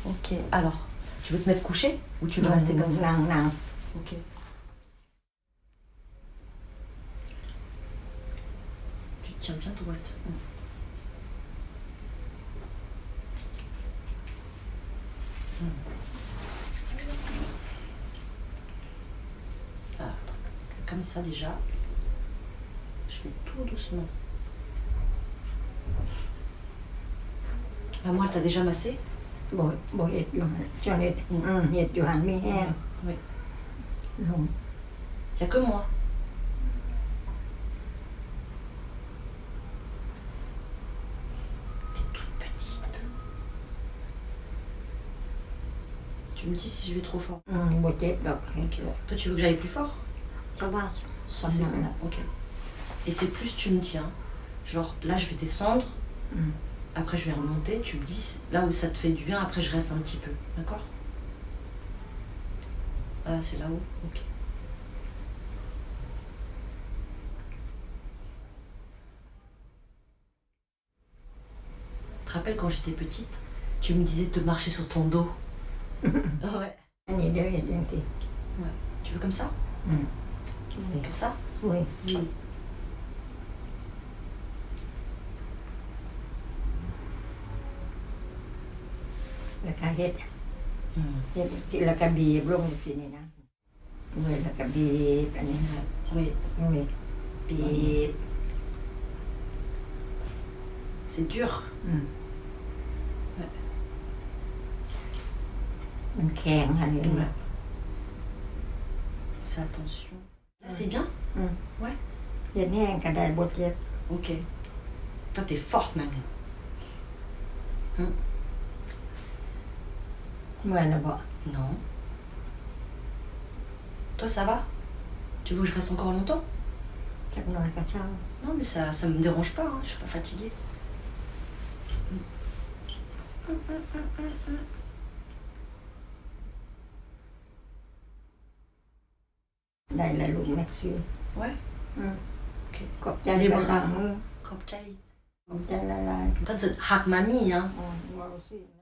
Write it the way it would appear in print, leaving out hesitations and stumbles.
Ok, alors, tu veux te mettre couché ou tu veux rester comme ça? Non. Ok. Tu te tiens bien droite. Ah, attends. Comme ça déjà. Je fais tout doucement. La moelle, t'as déjà massé? บ่เฮ็ดอยู่หั่นช่วงนี้เฮ็ดอยู่หั่นมีแห้ง Oui. ลง Y a que moi. T'es toute petite. Tu me dis si je vais trop fort. บ่เจ็บดอก Ok. Toi, tu veux que j'aille plus fort? จะว่าสำ C'est นัก bon. น่ะ Ok. Et c'est plus tu me tiens. Genre là, je vais descendre. Après, je vais remonter. Tu me dis là où ça te fait du bien. Après, je reste un petit peu. D'accord? Ah, c'est là-haut? Ok. Tu te rappelles quand j'étais petite, tu me disais de marcher sur ton dos? Ouais. อันนี้เดี๋ยวเฮ็ดจังซี่ Ouais. Tu veux comme ça? Comme ça? อุ้ย Oui. แล้วก็เฮ็ดทีละก็บีบลงจังซี่นี่นะเว้ยแล้วก็บีบอันนี้นะ Oui. อุ้ยบีบ C'est dur. มันแข็งหั่นนี่ Ouais. Fais attention. Là, c'est bien? Ouais. เฮ็ดแห้งก็ได้บ่เจ็บ Ok. Toi, t'es forte, Mamie. เมื่อยแล้วบ่ Non. Toi, ça va? Tu veux que je reste encore longtemps? จักหน่อยก็เช้า Non, mais ça me dérange pas, hein. Je suis pas fatiguée. ได้แล้วลูกแม็กซี่ Ouais? Ok. ขอบใจ Les ห bras. ลายๆ Kopchai. ขอบใจหลาย Pas de hak mamie, hein. ๆบ่รู้สิ